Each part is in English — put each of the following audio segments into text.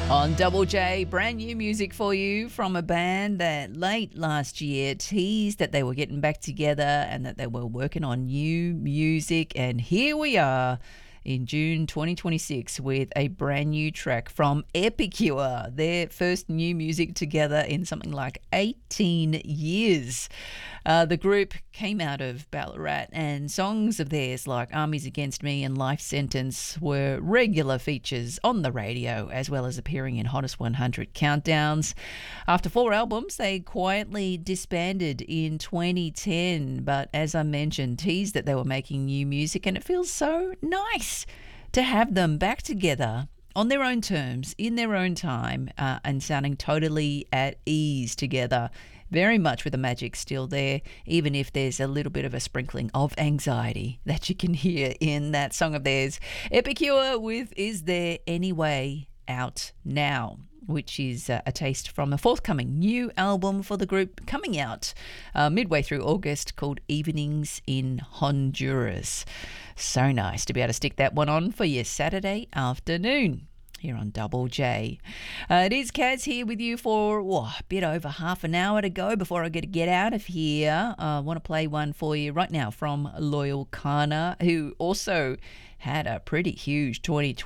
On Double J, brand new music for you from a band that late last year teased that they were getting back together and that they were working on new music. And here we are in June 2026 with a brand new track from Epicure, their first new music together in something like 18 years. The group came out of Ballarat, and songs of theirs like Armies Against Me and Life Sentence were regular features on the radio, as well as appearing in Hottest 100 countdowns. After 4 albums, they quietly disbanded in 2010, but as I mentioned, teased that they were making new music, and it feels so nice to have them back together on their own terms, in their own time, and sounding totally at ease together. Very much with the magic still there, even if there's a little bit of a sprinkling of anxiety that you can hear in that song of theirs. Epicure with Is There Any Way, out now, which is a taste from a forthcoming new album for the group coming out midway through August called Evenings in Honduras. So nice to be able to stick that one on for your Saturday afternoon here on Double J. It is Kaz here with you for a bit over half an hour to go before I get out of here. I want to play one for you right now from Loyal Kana, who also had a pretty huge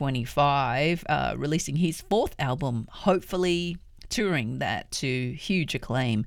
2025, releasing his 4th album, hopefully touring that to huge acclaim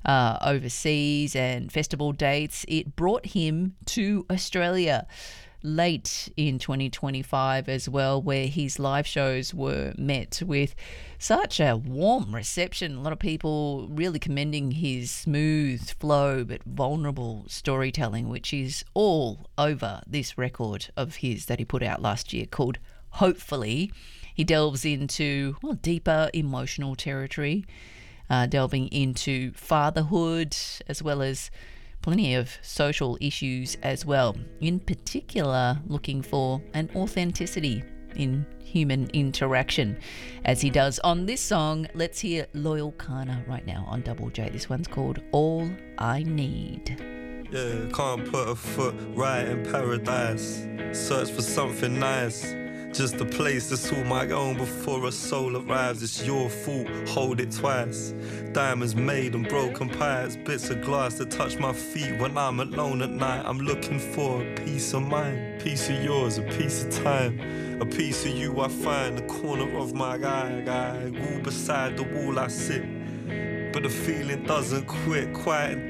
overseas and festival dates. It brought him to Australia late in 2025 as well, where his live shows were met with such a warm reception. A lot of people really commending his smooth flow but vulnerable storytelling, which is all over this record of his that he put out last year called Hopefully. He delves into deeper emotional territory, delving into fatherhood as well as plenty of social issues as well, in particular looking for an authenticity in human interaction, as he does on this song. Let's hear Loyal Kana right now on Double J. This one's called All I Need. Yeah, can't put a foot right in paradise. Search for something nice, just a place that's all my own before a soul arrives. It's your fault, hold it twice. Diamonds made and broken pipes, bits of glass that touch my feet when I'm alone at night. I'm looking for a piece of mind, piece of yours, a piece of time, a piece of you I find, the corner of my eye. Wall beside the wall I sit, but the feeling doesn't quit, quiet